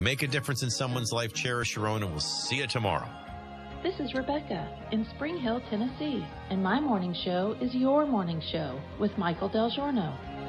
Make a difference in someone's life. Cherish your own, and we'll see you tomorrow. This is Rebecca in Spring Hill, Tennessee, and my morning show is your morning show with Michael Del Giorno.